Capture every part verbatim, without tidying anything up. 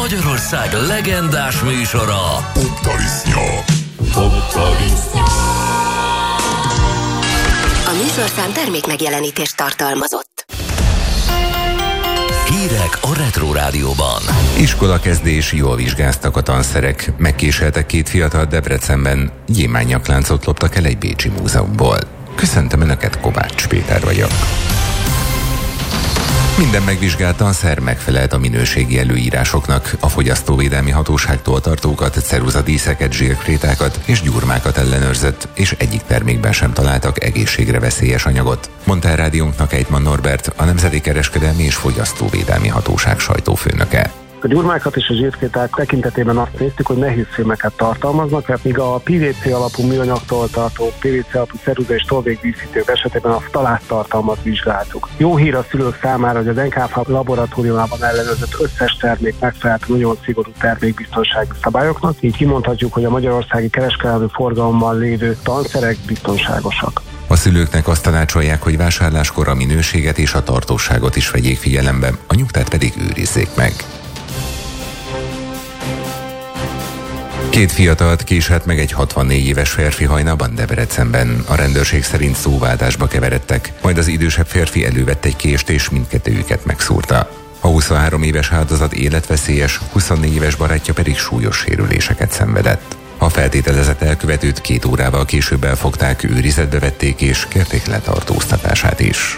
Magyarország legendás műsora, Potarisznya. A műsorszám termék megjelenítést tartalmazott. Hírek a Retro Rádióban. Iskolakezdés, jól vizsgáztak a tanszerek, megkéseltek két fiatal Debrecenben, gyémántnyakláncot loptak el egy bécsi múzeumból. Köszöntöm Önöket, Kovács Péter vagyok. Minden megvizsgált tanszer megfelelt a minőségi előírásoknak, a fogyasztóvédelmi hatóságtól tartókat, ceruzadíszeket, zsírkrétákat és gyurmákat ellenőrzött, és egyik termékben sem találtak egészségre veszélyes anyagot, mondta el rádiónknak Ejtman Norbert, a Nemzeti Kereskedelmi és Fogyasztóvédelmi Hatóság sajtófőnöke. A gyurmákat és a zsírkréták tekintetében azt néztük, hogy nehéz fémeket tartalmaznak, mert míg a pé vé cé alapú műanyagtól tartó, pé vé cé alapú ceruza és tolvékdíszítők esetében a taláttartalmat vizsgáltuk. Jó hír a szülők számára, hogy az en ká ef á laboratóriumában ellenőrzött összes termék megfelelt a nagyon szigorú termékbiztonsági szabályoknak, így kimondhatjuk, hogy a magyarországi kereskedelmi forgalomban lévő tanszerek biztonságosak. A szülőknek azt tanácsolják, hogy vásárláskor a minőséget és a tartóságot is vegyék figyelembe, a nyugtát pedig őrizzék meg. Két fiatalt késelt meg egy hatvannégy éves férfi hajnalban Debrecenben. A rendőrség szerint szóváltásba keveredtek, majd az idősebb férfi elővette egy kést és mindkettőjüket megszúrta. A huszonhárom éves áldozat életveszélyes, huszonnégy éves barátja pedig súlyos sérüléseket szenvedett. A feltételezett elkövetőt két órával később elfogták, őrizetbe vették és kérték letartóztatását is.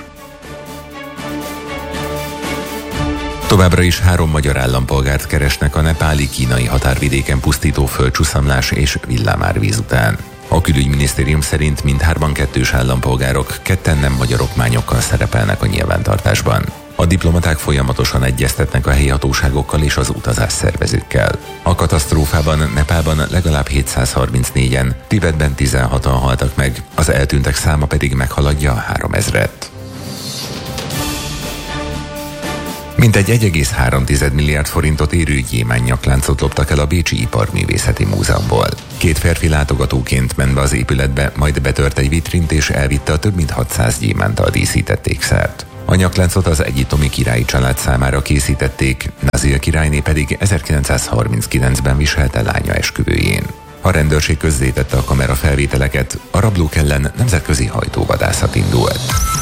Továbbra is három magyar állampolgárt keresnek a nepáli-kínai határvidéken pusztító földcsuszamlás és villámárvíz után. A külügyminisztérium szerint mindhárman kettős állampolgárok, ketten nem magyar okmányokkal szerepelnek a nyilvántartásban. A diplomaták folyamatosan egyeztetnek a helyi hatóságokkal és az utazásszervezőkkel. A katasztrófában Nepálban legalább hétszázharmincnégyen, Tibetben tizenhatan haltak meg, az eltűntek száma pedig meghaladja a háromezret. Mintegy egy egész három milliárd forintot érő gyémántnyakláncot loptak el a Bécsi Iparművészeti Múzeumból. Két férfi látogatóként ment be az épületbe, majd betört egy vitrint és elvitte a több mint hatszáz gyémánttal díszített ékszert. A nyakláncot az egyiptomi királyi család számára készítették, Nazil királyné pedig ezerkilencszázharminckilencben viselte lánya esküvőjén. A rendőrség közzétette a kamerafelvételeket, a rablók ellen nemzetközi hajtóvadászat indult.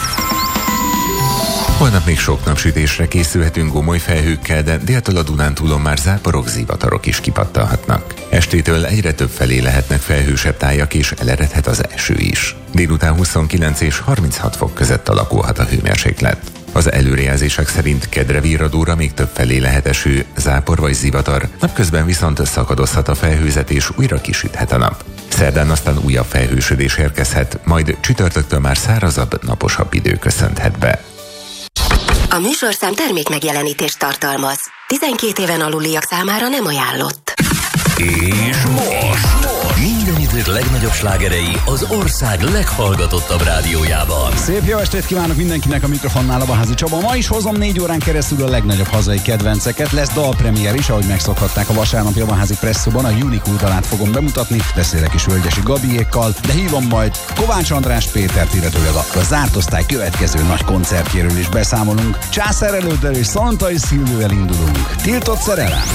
Holnap még sok napsütésre készülhetünk gomoly felhőkkel, de déltől a Dunántúlon már záporok, zivatarok is kipattalhatnak. Estétől egyre több felé lehetnek felhősebb tájak, és eleredhet az eső is. Délután huszonkilenc és harminchat fok között alakulhat a hőmérséklet. Az előrejelzések szerint kedre virradóra még több felé lehet eső, zápor vagy zivatar, napközben viszont szakadozhat a felhőzet és újra kisüthet a nap. Szerdán aztán újabb felhősödés érkezhet, majd csütörtöktől már szárazabb, naposabb idő köszönthet be. A műsorszám termék megjelenítést tartalmaz. tizenkét éven aluliak számára nem ajánlott. És most minden idők legnagyobb slágerei az ország leghallgatottabb rádiójában. Szép jó estét kívánok mindenkinek, a mikrofonnál a Baházi Csaba. Ma is hozom négy órán keresztül a legnagyobb hazai kedvenceket. Lesz dalpremier is, ahogy megszokhatták a vasárnapi a Baházi Presszóban. A Unique dalát fogom bemutatni, beszélek is Völgyesi Gabiékkal, de hívom majd Kovács András Pétert, illetőleg a zárt osztály következő nagy koncertjéről is beszámolunk. Császár Előddel és Szalontai Szilvővel indulunk. Tiltott szerelem.